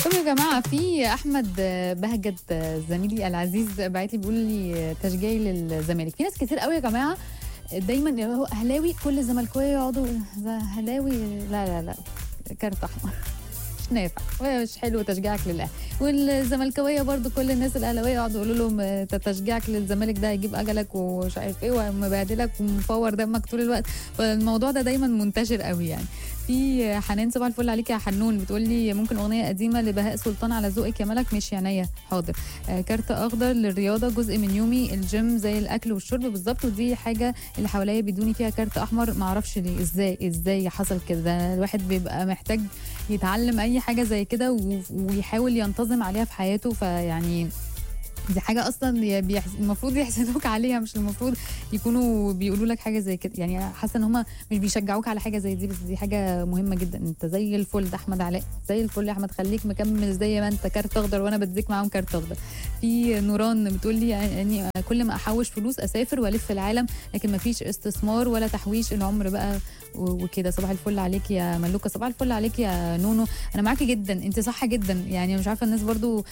طب يا جماعه، في احمد بهجت زميلي العزيز بعت لي بيقول لي تشجيعي للزمالك. في ناس كتير قوي يا جماعه دايما هو اهلاوي، كل الزملكاويه يقعدوا اهلاوي، لا لا لا، كارت احمر مش نافع، مش حلو تشجيعك للاهلي. والزملكاويه برضو كل الناس الاهلاويه يقعدوا يقولوا لهم تشجيعك للزمالك ده هيجيب اجلك ومش عارف ايه ومبهدلك ومفور دمك طول الوقت. فالموضوع ده دايما منتشر قوي يعني. في حنان، صباح الفل عليك يا حنون، بتقول لي ممكن اغنيه قديمه لبهاء سلطان على ذوقك يا ملك. مش عينيا، حاضر. كارت اخضر للرياضه، جزء من يومي الجيم زي الاكل والشرب بالظبط، ودي حاجه اللي حواليا بيدوني فيها كارت احمر. ما اعرفش ليه، ازاي حصل كده. الواحد بيبقى محتاج يتعلم اي حاجه زي كده ويحاول ينتظم عليها في حياته. فيعني دي حاجة أصلا المفروض يحسدوك عليها، مش المفروض يكونوا بيقولوا لك حاجة زي كده. يعني حاسة إن هم مش بيشجعوك على حاجة زي دي، بس دي حاجة مهمة جدا. أنت زي الفل. ده أحمد علاء، زي الفل يا أحمد، خليك مكمل زي ما أنت، كارت أخضر وأنا بديك معاهم كارت أخضر. في نوران بتقول لي يعني كل ما أحوش فلوس أسافر وألف العالم، لكن ما فيش استثمار ولا تحويش العمر بقى وكده. صباح الفل عليك يا ملوكة، صباح الفل عليك يا نونو. أنا معاكي جدا، أنت صح جدا. يعني مش عارفة الناس برضو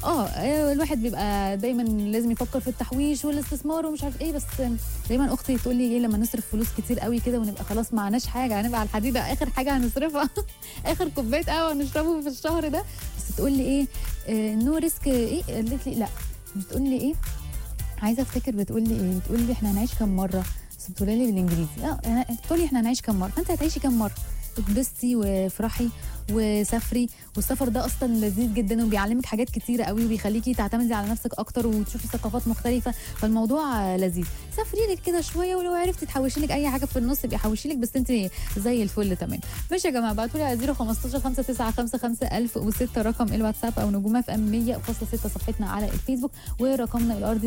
الواحد بيبقى دايما لازم يفكر في التحويش والاستثمار ومش عارف ايه، بس دايما اختي تقول لي ايه لما نصرف فلوس كتير قوي كده ونبقى خلاص معناش حاجه، هنبقى على الحديده اخر حاجه هنصرفها اخر كوبايه قهوه نشربه في الشهر ده. بس تقول لي ايه نو ريسك ايه، قالت لي لا، بتقول لي ايه، عايزه افتكر بتقول لي ايه، بتقول لي احنا هنعيش كام مره، بس بتقول لي بالانجليزي بتقول لي احنا هنعيش كام مره، فانت هتعيشي كام مره، اتبسطي وافرحي وسافري. والسفر ده اصلا لذيذ جدا وبيعلمك حاجات كتيره قوي وبيخليكي تعتمدي على نفسك اكتر وتشوفي ثقافات مختلفه. فالموضوع لذيذ. سافري لك كده شويه، ولو عرفتي تحوشي لك اي حاجه في النص يبقى حوشي لك، بس انت زي الفل تمام. ماشي يا جماعه، ابعتوا لي على 015 5955 1006 رقم الواتساب، او نجومه في ام 100.6 صفحتنا على الفيسبوك، ورقمنا الارضي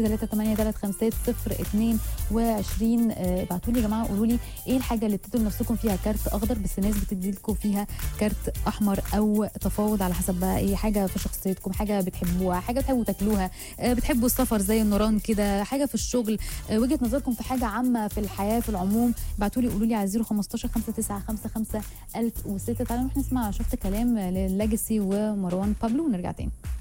38335 ابعتوا لي يا جماعه، قولوا لي ايه الحاجه اللي بتدوا لنفسكم فيها كارت اخضر بس الناس بتدي لكم فيها كارت احمر، او تفاوض على حسب بقى ايه، حاجه في شخصيتكم، حاجه بتحبوها، حاجه بتحبوا تاكلوها، بتحبوا السفر زي النوران كده، حاجه في الشغل، وجهه نظركم في حاجه عامه في الحياه في العموم. ابعتوا لي قولوا لي على 015 5955 1006. تعالوا نروح نسمع شفت كلام لليجاسي ومروان بابلو ونرجع تاني.